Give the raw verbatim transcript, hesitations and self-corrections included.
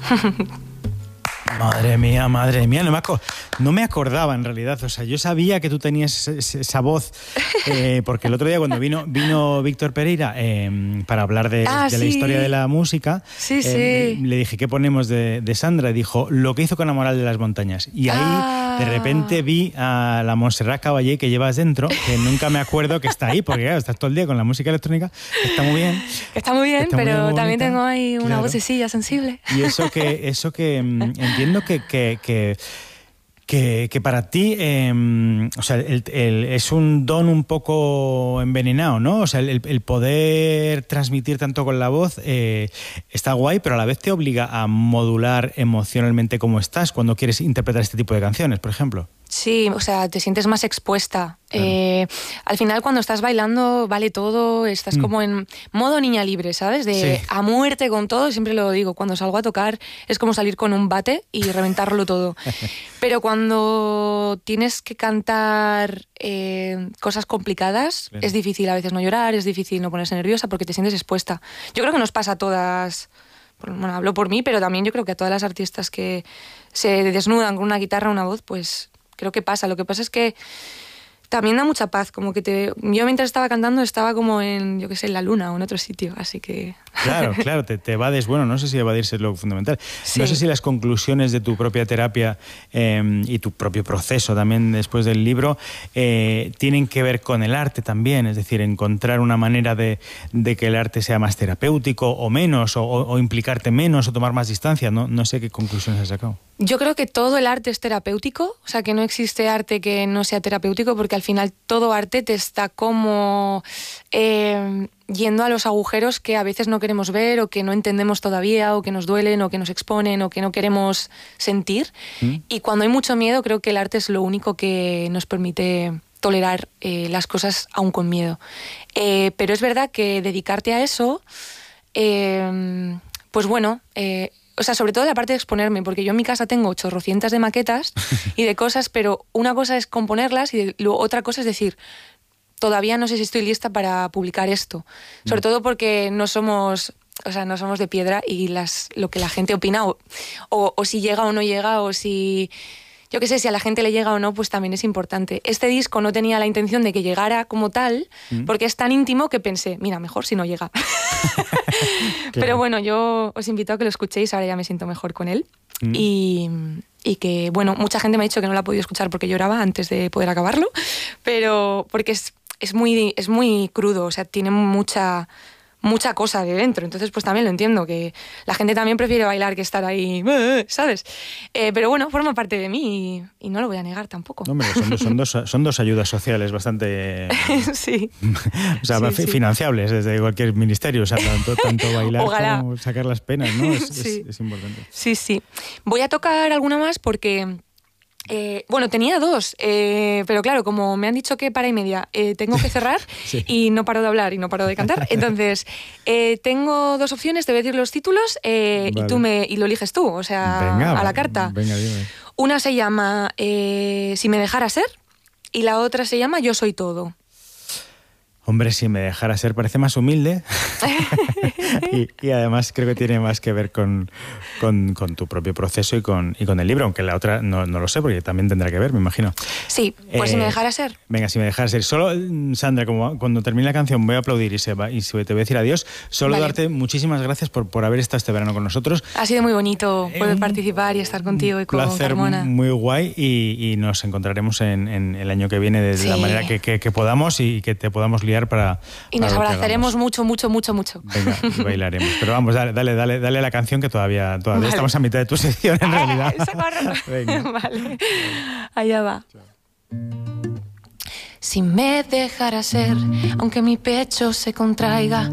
Madre mía, madre mía, no me, aco- no me acordaba en realidad, o sea, yo sabía que tú tenías esa, esa voz, eh, porque el otro día cuando vino, vino Víctor Pereira eh, para hablar de, Ah, de sí. la historia de la música, Sí, eh, sí. le dije, ¿qué ponemos de, de Sandra? Y dijo, lo que hizo con La Moral de las Montañas. Y ahí Ah. de repente vi a la Montserrat Caballé que llevas dentro, que nunca me acuerdo que está ahí, porque claro, estás todo el día con la música electrónica, que está muy bien. Que está muy bien, Está muy pero bien, muy también bonita. tengo ahí una Claro. vocecilla sensible. Y eso que, eso que mm, entiendo que, que, que, que, que para ti, eh, o sea, el, el, es un don un poco envenenado, ¿no? O sea, el, el poder transmitir tanto con la voz eh, está guay, pero a la vez te obliga a modular emocionalmente cómo estás cuando quieres interpretar este tipo de canciones, por ejemplo. Sí, o sea, te sientes más expuesta. Claro. Eh, al final, cuando estás bailando, vale todo, estás Mm. como en modo niña libre, ¿sabes? De Sí. a muerte con todo, siempre lo digo, cuando salgo a tocar es como salir con un bate y reventarlo todo. Pero cuando tienes que cantar eh, cosas complicadas, Claro. es difícil a veces no llorar, es difícil no ponerse nerviosa porque te sientes expuesta. Yo creo que nos pasa a todas... Bueno, hablo por mí, pero también yo creo que a todas las artistas que se desnudan con una guitarra o una voz, pues creo que pasa. Lo que pasa es que también da mucha paz, como que te... Yo mientras estaba cantando estaba como en, yo qué sé, en la luna o en otro sitio, así que... Claro, claro, te, te evades, bueno, no sé si evadirse es lo fundamental. Sí. No sé si las conclusiones de tu propia terapia eh, y tu propio proceso también después del libro eh, tienen que ver con el arte también, es decir, encontrar una manera de, de que el arte sea más terapéutico o menos, o, o implicarte menos o tomar más distancia, ¿no? No sé qué conclusiones has sacado. Yo creo que todo el arte es terapéutico, o sea, que no existe arte que no sea terapéutico, porque al final todo arte te está como eh, yendo a los agujeros que a veces no queremos ver o que no entendemos todavía o que nos duelen o que nos exponen o que no queremos sentir. ¿Mm? Y cuando hay mucho miedo, creo que el arte es lo único que nos permite tolerar eh, las cosas aún con miedo. Eh, pero es verdad que dedicarte a eso, eh, pues bueno... Eh, O sea, sobre todo la parte de exponerme, porque yo en mi casa tengo chorrocientas de maquetas y de cosas, pero una cosa es componerlas y de, lo, otra cosa es decir, todavía no sé si estoy lista para publicar esto. Sobre todo porque no somos, o sea, no somos de piedra y las, lo que la gente opina, o, o, o si llega o no llega, o si... Yo qué sé, si a la gente le llega o no, pues también es importante. Este disco no tenía la intención de que llegara como tal, Mm. porque es tan íntimo que pensé, mira, mejor si no llega. Claro. Pero bueno, yo os invito a que lo escuchéis, ahora ya me siento mejor con él. Mm. Y, y que, bueno, mucha gente me ha dicho que no lo ha podido escuchar porque lloraba antes de poder acabarlo, pero porque es, es, muy, es muy crudo, o sea, tiene mucha... mucha cosa de dentro, entonces pues también lo entiendo, que la gente también prefiere bailar que estar ahí, ¿sabes? Eh, pero bueno, forma parte de mí y, y no lo voy a negar tampoco. No, hombre, son, dos- son, dos, son dos ayudas sociales bastante Sí. o sea, Sí, fi- sí. financiables desde cualquier ministerio, o sea, tanto, tanto bailar Ojalá. como sacar las penas, ¿no? Es, Sí. es, es importante. Sí, sí. Voy a tocar alguna más porque... Eh, bueno, tenía dos, eh, pero claro, como me han dicho que para y media eh, tengo que cerrar Sí. y no paro de hablar y no paro de cantar, entonces eh, tengo dos opciones, te voy a decir los títulos eh, Vale. y tú me y lo eliges tú, o sea, Venga, a la carta. Venga, dime. Una se llama eh, Si me dejara ser y la otra se llama Yo soy todo. Hombre, si me dejara ser, parece más humilde y, y además creo que tiene más que ver con, con, con tu propio proceso y con, y con el libro, aunque la otra no, no lo sé, porque también tendrá que ver, me imagino. Sí, pues Eh, Si me dejara ser. Venga, si me dejas ser. Solo, Sandra, como cuando termine la canción voy a aplaudir y, se va, y se- te voy a decir adiós. Solo Vale. darte muchísimas gracias por, por haber estado este verano con nosotros. Ha sido muy bonito Eh, poder un participar y estar contigo y con placer Carmona. muy guay y, y nos encontraremos en, en el año que viene de Sí. la manera que, que, que podamos y que te podamos liar para... Y nos para lo que abrazaremos hagamos. mucho, mucho, mucho, mucho. Venga, y bailaremos. Pero vamos, dale, dale, dale, dale a la canción que todavía, todavía Vale. estamos a mitad de tu sección en realidad. ¡Eh, socorro! Venga. Vale, allá va. Si me dejara ser, aunque mi pecho se contraiga,